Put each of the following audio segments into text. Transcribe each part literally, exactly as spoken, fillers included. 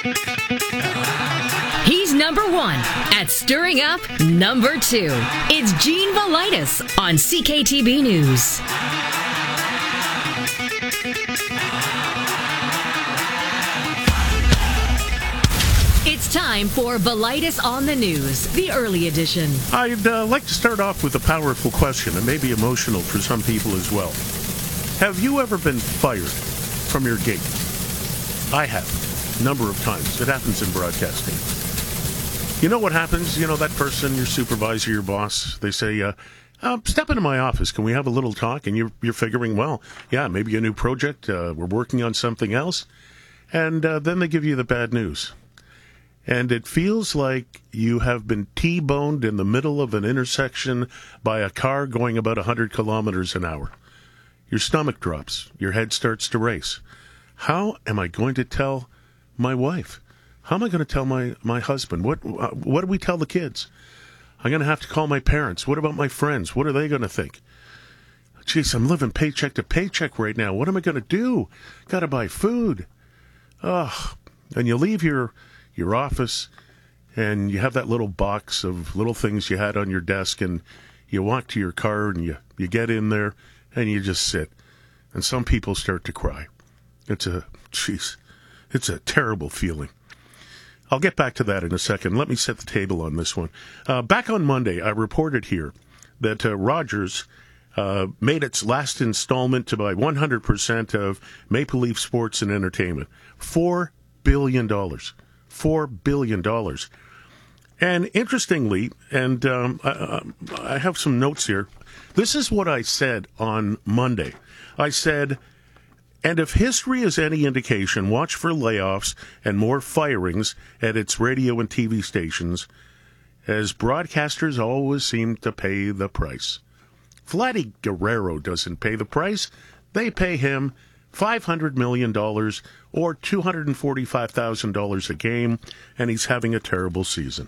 He's number one at stirring up number two. It's Gene Valitis on C K T B News. It's time for Valitis on the News, the early edition. I'd uh, like to start off with a powerful question, and maybe emotional for some people as well. Have you ever been fired from your gig? I have, a number of times. It happens in broadcasting. You know what happens? You know, that person, your supervisor, your boss, they say, uh, uh, step into my office. Can we have a little talk? And you're, you're figuring, well, yeah, maybe a new project. Uh, we're working on something else. And uh, then they give you the bad news. And it feels like you have been T-boned in the middle of an intersection by a car going about one hundred kilometers an hour. Your stomach drops. Your head starts to race. How am I going to tell my wife? How am I going to tell my, my husband? What uh, what do we tell the kids? I'm going to have to call my parents. What about my friends? What are they going to think? Jeez, I'm living paycheck to paycheck right now. What am I going to do? Got to buy food. Ugh. And you leave your... your office, and you have that little box of little things you had on your desk, and you walk to your car, and you, you get in there, and you just sit. And some people start to cry. It's a, jeez, it's a terrible feeling. I'll get back to that in a second. Let me set the table on this one. Uh, back on Monday, I reported here that uh, Rogers uh, made its last installment to buy one hundred percent of Maple Leaf Sports and Entertainment. Four billion dollars. Four billion dollars. And interestingly, and um, I, I have some notes here, this is what I said on Monday. I said, and if history is any indication, watch for layoffs and more firings at its radio and T V stations, as broadcasters always seem to pay the price. Vladdy Guerrero doesn't pay the price. They pay him five hundred million dollars or two hundred forty-five thousand dollars a game, and he's having a terrible season.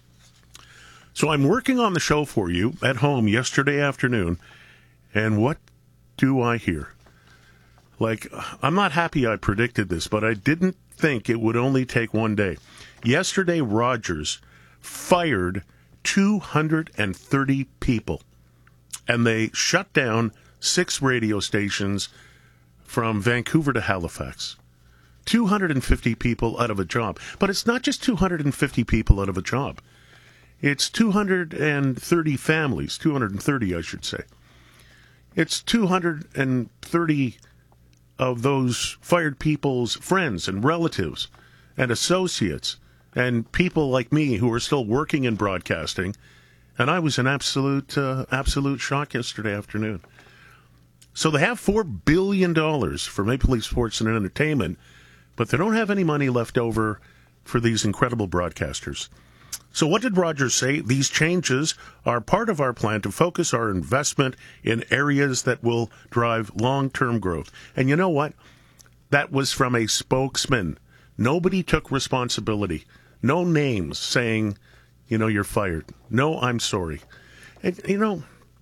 So I'm working on the show for you at home yesterday afternoon, and what do I hear? Like, I'm not happy I predicted this, but I didn't think it would only take one day. Yesterday, Rogers fired two hundred thirty people, and they shut down six radio stations from Vancouver to Halifax. two hundred fifty people out of a job. But it's not just two hundred fifty people out of a job. It's two hundred thirty families, two hundred thirty, I should say. It's two hundred thirty of those fired people's friends and relatives and associates and people like me who are still working in broadcasting. And I was in absolute, uh, absolute shock yesterday afternoon. So they have four billion dollars for Maple Leaf Sports and Entertainment, but they don't have any money left over for these incredible broadcasters. So what did Rogers say? These changes are part of our plan to focus our investment in areas that will drive long-term growth. And you know what? That was from a spokesman. Nobody took responsibility. No names saying, you know, you're fired. No, I'm sorry. And, you know,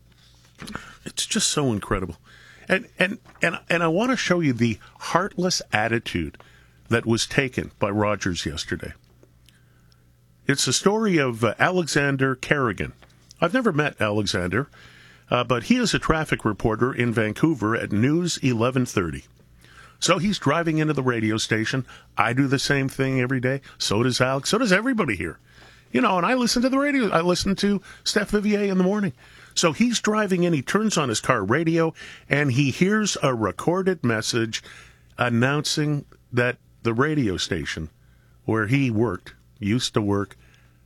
it's just so incredible. And and and and I want to show you the heartless attitude that was taken by Rogers yesterday. It's a story of uh, Alexander Kerrigan. I've never met Alexander, uh, but he is a traffic reporter in Vancouver at News eleven thirty. So he's driving into the radio station. I do the same thing every day. So does Alex. So does everybody here. You know, and I listen to the radio. I listen to Steph Vivier in the morning. So he's driving in, he turns on his car radio, and he hears a recorded message announcing that the radio station where he worked, used to work,